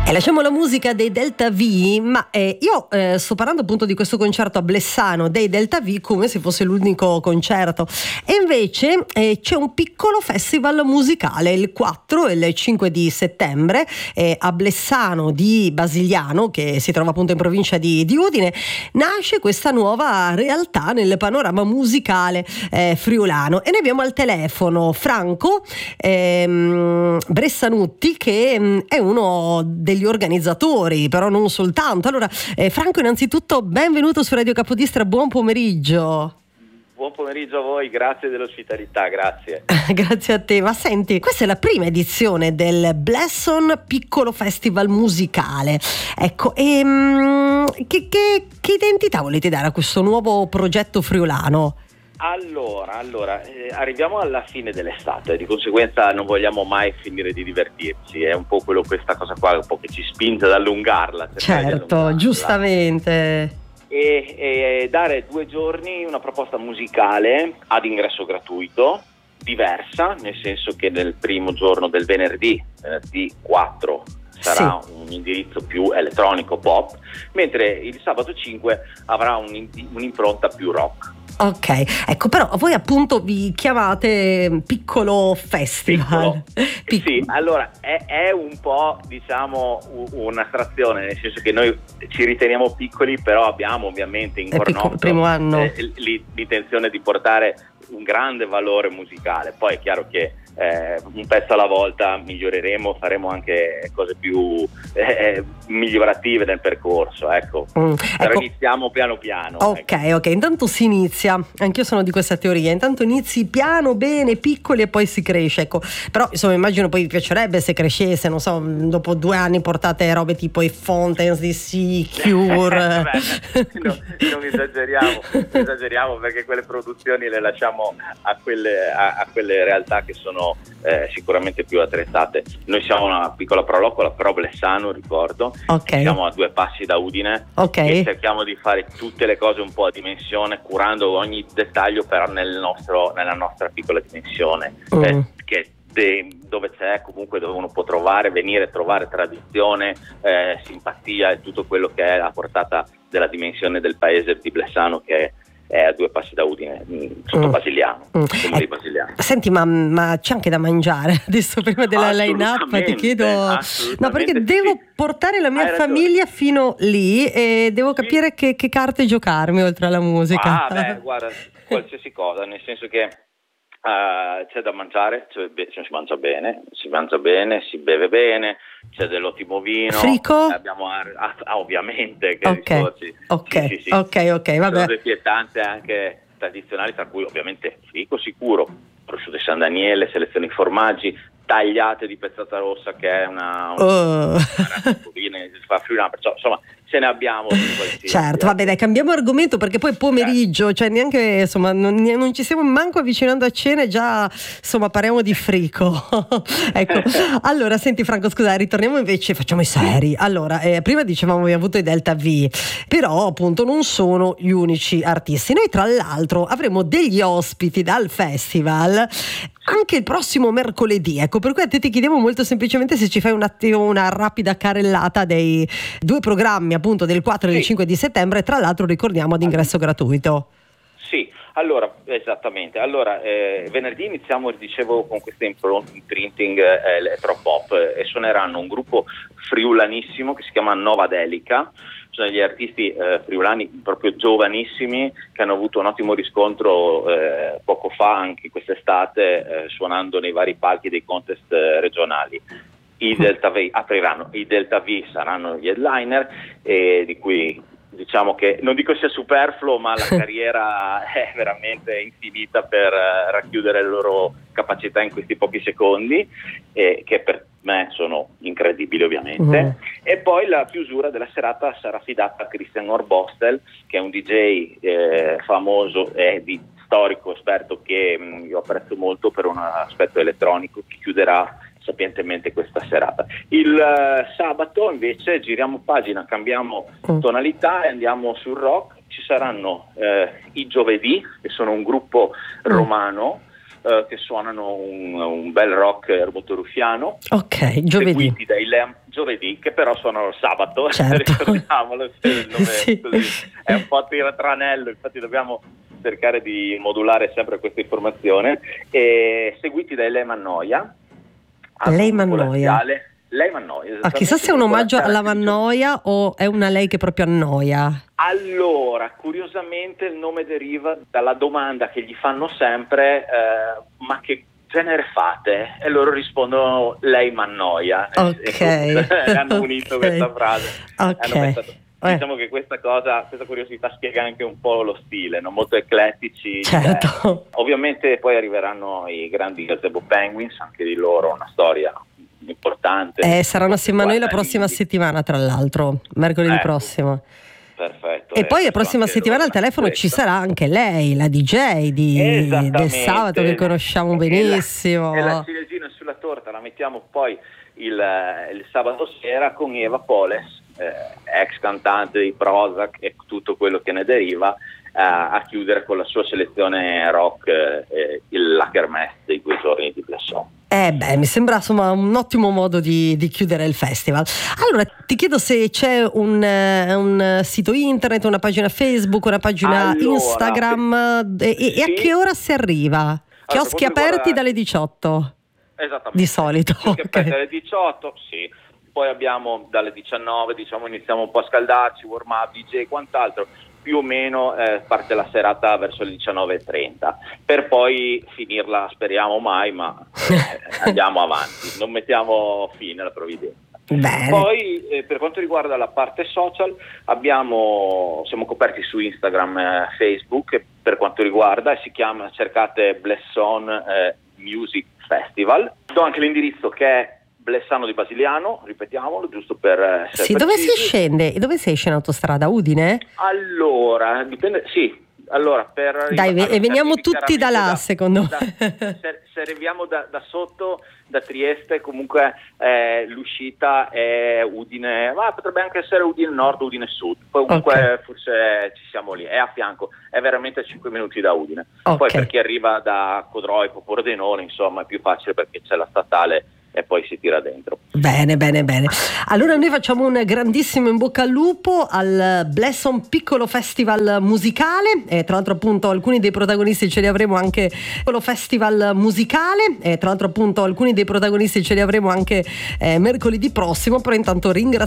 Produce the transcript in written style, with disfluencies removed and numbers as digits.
E lasciamo la musica dei Delta V, ma io sto parlando appunto di questo concerto a Blessano dei Delta V come se fosse l'unico concerto, e invece c'è un piccolo festival musicale il 4 e il 5 di settembre a Blessano di Basigliano, che si trova appunto in provincia di Udine. Nasce questa nuova realtà nel panorama musicale friulano, e noi abbiamo al telefono Franco Bressanutti, che è uno degli organizzatori, però non soltanto. Allora, Franco, innanzitutto benvenuto su Radio Capodistria, buon pomeriggio. Buon pomeriggio a voi, grazie dell'ospitalità, grazie. Grazie a te. Ma senti, questa è la prima edizione del Blesson Piccolo Festival Musicale. Ecco, che identità volete dare a questo nuovo progetto friulano? Allora, arriviamo alla fine dell'estate, di conseguenza non vogliamo mai finire di divertirci, è un po' questa cosa qua, un po' che ci spinge ad allungarla. Certo, giustamente. E dare 2 giorni una proposta musicale ad ingresso gratuito, diversa, nel senso che nel primo giorno del venerdì 4 sarà un indirizzo più elettronico pop, mentre il sabato 5 avrà un'impronta più rock. Ok, ecco, però voi appunto vi chiamate Piccolo Festival. Sì, allora è un po', diciamo, un'astrazione, nel senso che noi ci riteniamo piccoli, però abbiamo ovviamente in Cornotto primo anno l'intenzione di portare un grande valore musicale. Poi è chiaro che un pezzo alla volta miglioreremo, faremo anche cose più migliorative nel percorso, ecco. Però iniziamo piano piano. Ok, intanto si inizia, anch'io sono di questa teoria, intanto inizi piano, bene, piccoli, e poi si cresce, ecco. Però insomma immagino poi vi piacerebbe se crescesse, non so, dopo 2 anni portate robe tipo i Fountains di Cure. Non esageriamo, perché quelle produzioni le lasciamo a quelle realtà che sono sicuramente più attrezzate. Noi siamo una piccola prolocola, però Blessano, ricordo, siamo a 2 passi da Udine, e cerchiamo di fare tutte le cose un po' a dimensione, curando ogni dettaglio però nella nostra piccola dimensione, dove c'è comunque, dove uno può venire a trovare tradizione, simpatia e tutto quello che è la portata della dimensione del paese di Blessano, che è a 2 passi da Udine, sotto Basigliano, comune di Basigliano. Senti, ma c'è anche da mangiare adesso prima della line-up? Ti chiedo, no, perché devo portare la mia famiglia fino lì e devo capire che carte giocarmi oltre alla musica. Guarda, qualsiasi cosa, nel senso che c'è da mangiare, si mangia bene, si beve bene, c'è dell'ottimo vino. Frico? Abbiamo ovviamente, che Ok, vabbè. Sono delle pietanze anche tradizionali, tra cui ovviamente frico sicuro, prosciutto di San Daniele, selezione di formaggi, tagliate di pezzata rossa, che è una si fa friulana, perciò insomma ce ne abbiamo. Certo, vabbè, dai, cambiamo argomento, perché poi pomeriggio, cioè neanche, insomma, non ci stiamo manco avvicinando a cena e già, insomma, parliamo di frico. Ecco, allora, senti Franco, scusa, ritorniamo invece, facciamo i seri. Allora, prima dicevamo abbiamo avuto i Delta V, però appunto non sono gli unici artisti. Noi tra l'altro avremo degli ospiti dal festival anche il prossimo mercoledì, ecco, per cui a te ti chiediamo molto semplicemente se ci fai un attimo una rapida carrellata dei 2 programmi, appunto del 4 e del 5 di settembre, tra l'altro ricordiamo ad ingresso gratuito. Sì, allora, esattamente. Allora, venerdì iniziamo, dicevo, con questo imprinting electropop, e suoneranno un gruppo friulanissimo che si chiama Nova Delica. Sono degli artisti friulani proprio giovanissimi, che hanno avuto un ottimo riscontro poco fa, anche quest'estate, suonando nei vari palchi dei contest regionali. I Delta V apriranno, i Delta V saranno gli headliner, di cui diciamo che non dico sia superfluo, ma la carriera è veramente infinita per racchiudere le loro capacità in questi pochi secondi, che per me sono incredibili ovviamente. E poi la chiusura della serata sarà affidata a Christian Orbostel, che è un DJ famoso e storico, esperto, che io apprezzo molto per un aspetto elettronico, che chiuderà sapientemente questa serata. Il sabato invece giriamo pagina, cambiamo tonalità e andiamo sul rock. Ci saranno i Giovedì, che sono un gruppo romano che suonano un bel rock molto ruffiano. Ok, Giovedì. Seguiti dai giovedì, che però suonano il sabato, certo. Ricordiamolo, il nome sì. così è un po' tranello, infatti dobbiamo cercare di modulare sempre questa informazione. E seguiti da Lei Mannoia. Lei Mannoia. Lei Mannoia. Chissà se è un omaggio alla Mannoia o è una lei che proprio annoia. Allora, curiosamente il nome deriva dalla domanda che gli fanno sempre, ma che genere fate? E loro rispondono Lei Mannoia. Ok. Hanno unito questa frase. Ok. Diciamo che questa curiosità spiega anche un po' lo stile, no? Molto eclettici. Certo. Ovviamente poi arriveranno i grandi Gazebo Penguins, anche di loro una storia importante. Saranno assieme a noi la prossima settimana, tra l'altro, mercoledì prossimo. Perfetto. E poi la prossima settimana al telefono ci sarà anche lei, la DJ del sabato, che conosciamo benissimo. E la ciliegina sulla torta la mettiamo poi il sabato sera con Eva Poles, ex cantante di Prozac e tutto quello che ne deriva, a chiudere con la sua selezione rock, la kermesse dei 2 giorni di Blesson. Mi sembra insomma un ottimo modo di chiudere il festival. Allora ti chiedo se c'è un sito internet, una pagina Facebook, una pagina Instagram e a che ora si arriva? Chioschi aperti dalle 18. Esattamente. Di solito. Chioschi aperti dalle 18, sì. Poi abbiamo dalle 19, iniziamo un po' a scaldarci, warm up, DJ e quant'altro. Più o meno parte la serata verso le 19:30, per poi finirla, speriamo mai, ma andiamo avanti, non mettiamo fine alla provvidenza. Bene. Poi per quanto riguarda la parte social siamo coperti su Instagram, Facebook, per quanto riguarda, cercate Blesson Music Festival. Do anche l'indirizzo che è Blessano di Basiliano, ripetiamolo, giusto per essere dove si scende? Dove si esce in autostrada? Udine? Allora, dipende, sì. Allora, veniamo tutti da là, secondo me. Se arriviamo da sotto, da Trieste, comunque l'uscita è Udine, ma potrebbe anche essere Udine Nord, Udine Sud. Poi comunque forse ci siamo lì, è a fianco, è veramente a 5 minuti da Udine. Poi per chi arriva da Codroipo, Pordenone, insomma, è più facile perché c'è la statale e poi si tira dentro. Bene. Allora noi facciamo un grandissimo in bocca al lupo al Blesson Piccolo Festival Musicale, e tra l'altro appunto alcuni dei protagonisti ce li avremo anche mercoledì prossimo, però intanto ringrazio